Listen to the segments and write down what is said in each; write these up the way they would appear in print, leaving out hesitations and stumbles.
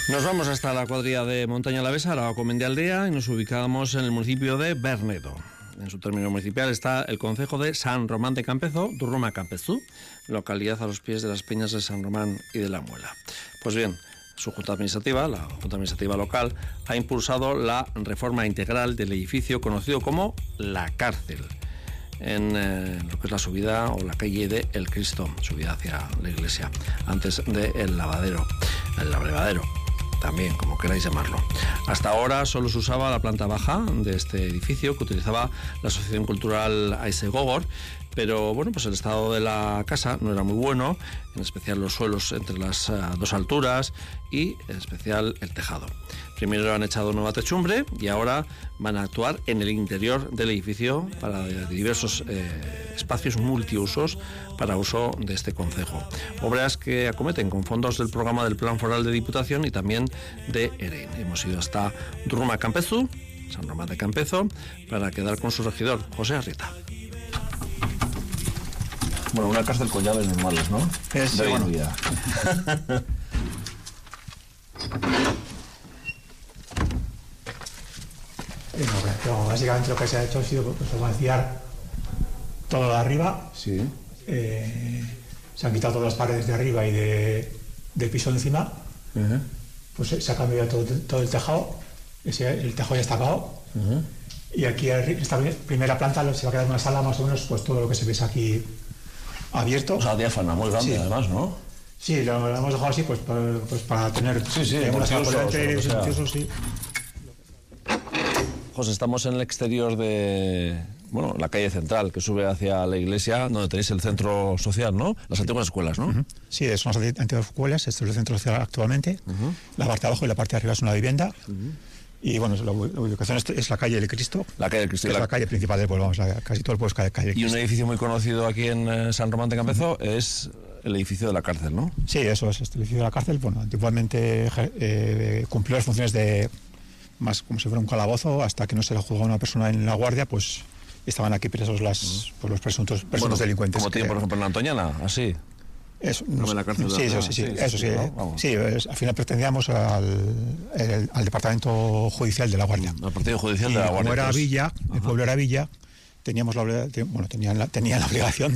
Nos vamos hasta la cuadrilla de Montaña Alavesa, la Comendaldea, y nos ubicamos en el municipio de Bernedo. En su término municipal está el concejo de San Román de Campezo, Durruma Campezú, localidad a los pies de las peñas de San Román y de la Muela. Pues bien, su Junta Administrativa, la Junta Administrativa local, ha impulsado la reforma integral del edificio conocido como La Cárcel, en lo que es la subida o la calle de El Cristo, subida hacia la iglesia, antes del lavadero, el abrevadero, también, como queráis llamarlo. Hasta ahora solo se usaba la planta baja de este edificio que utilizaba la Asociación Cultural Aisegogor, pero bueno, pues el estado de la casa no era muy bueno, en especial los suelos entre las dos alturas y en especial el tejado. Primero han echado nueva techumbre y ahora van a actuar en el interior del edificio para diversos espacios multiusos para uso de este concejo. Obras que acometen con fondos del programa del Plan Foral de Diputación y también de EREN. Hemos ido hasta Durruma Campezú, San Román de Campezo, para quedar con su regidor, José Arrieta. Bueno, una cárcel con llaves normales, ¿no? Sí, de bueno. día. Pero básicamente lo que se ha hecho ha sido pues, vaciar todo lo de arriba. Sí. Se han quitado todas las paredes de arriba y del piso de encima. Uh-huh. Pues se ha cambiado todo el tejado. El tejado ya está acabado. Uh-huh. Y aquí en esta primera planta se va a quedar una sala más o menos, pues todo lo que se ve aquí abierto. O sea, diáfana, muy grande, Sí. además, ¿no? Sí, lo hemos dejado así pues para tener una sala por delante, silencioso, sí. José, estamos en el exterior de, bueno, la calle central que sube hacia la iglesia, donde tenéis el centro social, ¿no? Las antiguas escuelas, ¿no? Uh-huh. Sí, son las antiguas escuelas, esto es el centro social actualmente. Uh-huh. La parte de abajo y la parte de arriba es una vivienda. Uh-huh. Y bueno, la ubicación es la calle del Cristo. La calle del Cristo. Es la calle principal del pueblo, vamos, casi todo el pueblo es calle del Cristo. Y un edificio muy conocido aquí en San Román de Campezo es el edificio de la cárcel, ¿no? Sí, eso es, este edificio de la cárcel. Bueno, antiguamente cumplió las funciones de más como si fuera un calabozo, hasta que no se le juzgó a una persona en la guardia, pues estaban aquí presos los presuntos delincuentes. Como tiene, por ejemplo, en la Antoñana, así. Eso, no, la cárcel sí, eso sí, ¿no? Sí, al final pertenecíamos al departamento judicial de la Guardia. Al partido judicial de la Guardia. Como era villa, el pueblo era villa, tenían la obligación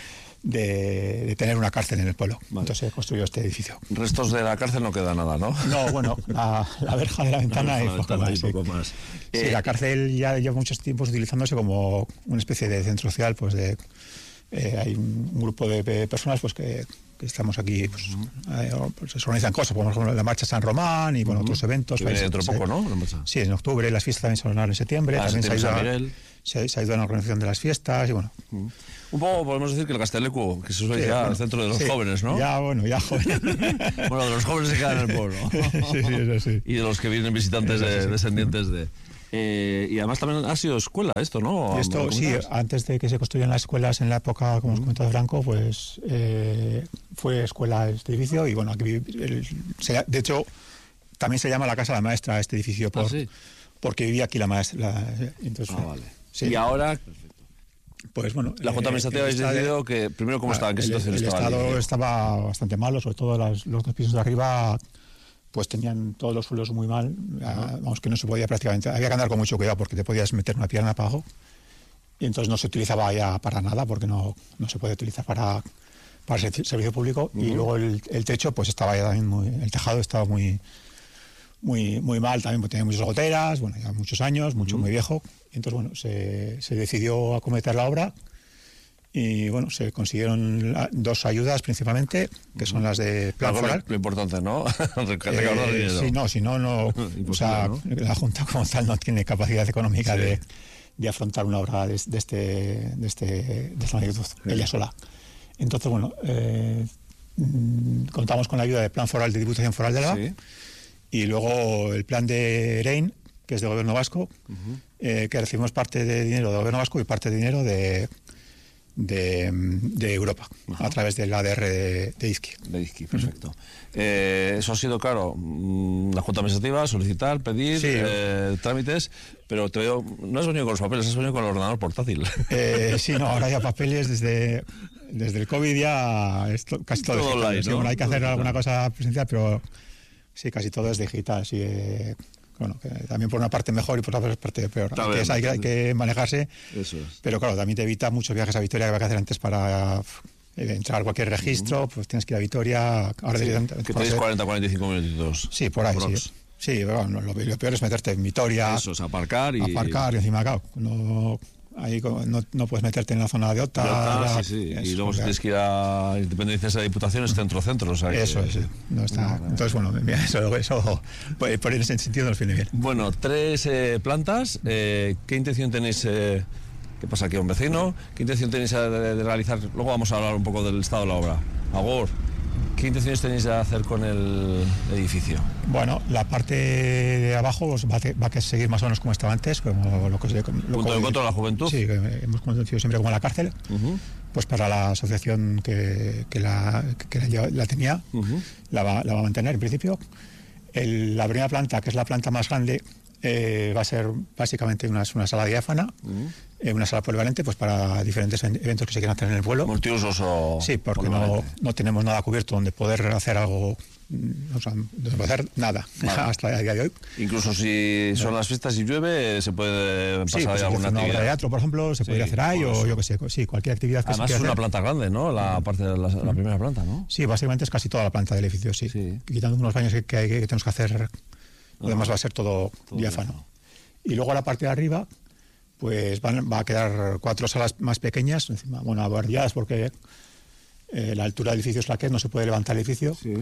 de tener una cárcel en el pueblo. Vale. Entonces se construyó este edificio. Restos de la cárcel no queda nada, ¿no? No, bueno, la verja de la ventana y poco más. Sí, la cárcel ya lleva muchos tiempos utilizándose como una especie de centro social, pues hay un grupo de personas pues que estamos aquí, pues se organizan cosas, por ejemplo la marcha San Román y bueno, otros eventos. Que viene dentro de poco, ¿no? La marcha. Sí, en octubre, las fiestas también se van a dar en septiembre. También se ha ido a la organización de las fiestas y bueno. Un poco podemos decir que el Castelecu, que se suele ya al centro de los jóvenes, ¿no? Ya jóvenes. Bueno, de los jóvenes se quedan en el pueblo. Sí, eso sí. Y de los que vienen visitantes descendientes de... y además también ha sido escuela esto, ¿no? Esto, sí, antes de que se construyeran las escuelas en la época, como os comentaba Franco, pues fue escuela este edificio y bueno, aquí de hecho también se llama la Casa de la Maestra este edificio porque vivía aquí la maestra. Entonces, vale. Sí. Y ahora... Pues bueno, la Junta Administrativa habéis decidido que primero cómo estaba, en qué situación estaba. El estado estaba bastante malo, sobre todo los dos pisos de arriba pues tenían todos los suelos muy mal, vamos, que no se podía prácticamente, había que andar con mucho cuidado porque te podías meter una pierna para abajo y entonces no se utilizaba ya para nada porque no se puede utilizar para el servicio público. Y luego el techo pues estaba ya también el tejado estaba muy mal también, porque tenía muchas goteras, bueno, ya muchos años, muy viejo. Y entonces, bueno, se decidió acometer la obra y, bueno, se consiguieron dos ayudas principalmente, que son las de Plan Foral. Lo importante, ¿no? Recaudar dinero. Sí, si no, o sea, ¿no? La Junta como tal no tiene capacidad económica de afrontar una obra de esta magnitud, ella sola. Entonces, bueno, contamos con la ayuda del Plan Foral de Diputación Foral de Álava. Sí. Y luego el plan de EREN, que es del Gobierno Vasco, que recibimos parte de dinero del Gobierno Vasco y parte de dinero de Europa, a través del ADR de ISKI. De ISKI, perfecto. Eso ha sido, claro, la Junta Administrativa, solicitar, pedir, trámites, pero te veo, no has venido con los papeles, has venido con el ordenador portátil. Sí, no, ahora ya papeles desde el COVID ya casi todo online, ¿no? Bueno, hay que hacer alguna cosa presencial, pero Sí, casi todo es digital, sí. Bueno, que también por una parte mejor y por otra parte peor. Hay que manejarse, Eso es. pero claro, también te evita muchos viajes a Vitoria que había que hacer antes para entrar a cualquier registro, pues tienes que ir a Vitoria. Ahora sí, que tenéis 40-45 minutitos. Sí, por ahí, sí. Sí, pero bueno, lo peor es meterte en Vitoria. Eso es, aparcar y encima, claro, ahí no puedes meterte en la zona de Ota. Y luego si tienes que ir a dependencias de diputaciones, centro. O sea eso es, no está. Claro. Entonces, bueno, mira, eso por ese sentido nos viene bien. Bueno, 3 plantas. ¿Qué intención tenéis? ¿Qué pasa aquí a un vecino? ¿Qué intención tenéis de realizar? Luego vamos a hablar un poco del estado de la obra. Agor, ¿qué intenciones tenéis de hacer con el edificio? Bueno, la parte de abajo pues, va a seguir más o menos como estaba antes, como lo que punto de encuentro de la juventud. Sí, que hemos conocido siempre como la cárcel, pues para la asociación que la tenía, la va a mantener en principio. La primera planta, que es la planta más grande, va a ser básicamente una sala diáfana, una sala polivalente, pues para diferentes eventos que se quieran hacer en el pueblo. ¿Multiusos o...? Sí, porque no tenemos nada cubierto donde poder hacer algo, o sea, donde poder hacer nada, hasta el día de hoy. Incluso si son las fiestas y llueve, se puede pasar pues alguna actividad. Una obra de teatro, por ejemplo, se podría hacer ahí, o yo qué sé, sí, cualquier actividad que además se quiera es una hacer. planta grande, ¿no? La parte de la primera planta, ¿no? Sí, básicamente es casi toda la planta del edificio, sí. Quitando unos baños que tenemos que hacer, lo demás va a ser todo diáfano. Y luego a la parte de arriba, pues va a quedar 4 salas más pequeñas, encima, bueno, abardeadas porque la altura del edificio es la que es, no se puede levantar el edificio. Sí.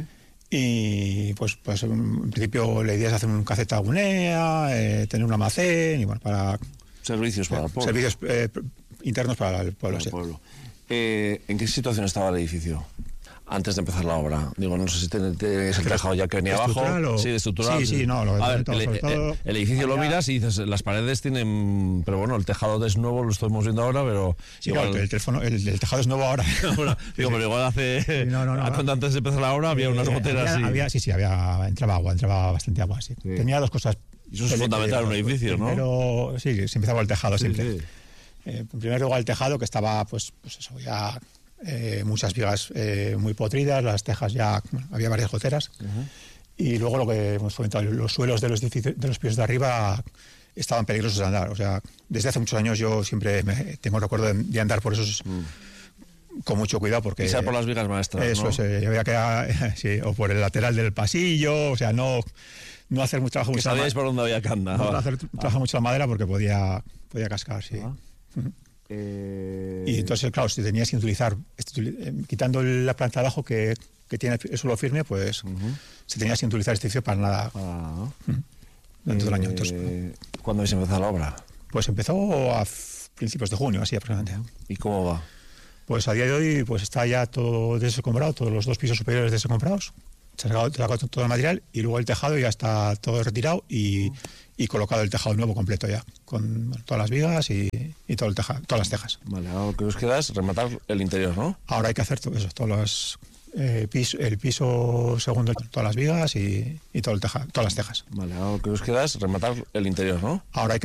Y pues en principio la idea es hacer un caceta agunea, tener un almacén y bueno, para... Servicios para el pueblo. Servicios internos para el pueblo, ¿En qué situación estaba el edificio antes de empezar la obra? Digo, no sé si tenéis el tejado ya que venía abajo. Sí, estructural. Sí, no. El edificio lo miras y dices, las paredes tienen... Pero bueno, el tejado es nuevo, lo estamos viendo ahora, pero... Sí, igual, claro, el tejado es nuevo ahora. Digo, pero igual hace... Antes de empezar la obra había unas goteras. Entraba bastante agua, sí. Tenía 2 cosas. Y eso es fundamental en un edificio, ¿no? Pero sí, se empezaba por el tejado siempre. Sí. En primer lugar el tejado, que estaba, pues eso, ya... muchas vigas muy podridas, las tejas ya, había varias goteras. Y luego lo que hemos comentado, los suelos de los pisos de arriba estaban peligrosos de andar. O sea, desde hace muchos años yo siempre tengo recuerdo de andar por esos con mucho cuidado porque... Pisar por las vigas maestras, eso, ¿no? Había que sí, o por el lateral del pasillo, o sea, no hacer mucho trabajo. Que sabíais por dónde había que andar. No hacer trabajo mucho la madera porque podía cascar, sí. Y entonces, claro, si tenías que utilizar, quitando la planta de abajo que tiene el suelo firme, pues se tenía que utilizar este edificio para nada dentro del año. Entonces, ¿cuándo habéis empezado la obra? Pues empezó a principios de junio, así aproximadamente. ¿Y cómo va? Pues a día de hoy pues está ya todo descomprado, todos los 2 pisos superiores descomprados, se ha sacado todo el material y luego el tejado ya está todo retirado y colocado el tejado nuevo completo ya, con todas las vigas y todo el tejado, todas las tejas. Vale, ahora lo que os queda es rematar el interior, ¿no? Ahora hay que hacer todo eso, el piso segundo, todas las vigas y todo el tejado, todas las tejas. Vale, ahora lo que os queda es rematar el interior, ¿no? Ahora hay que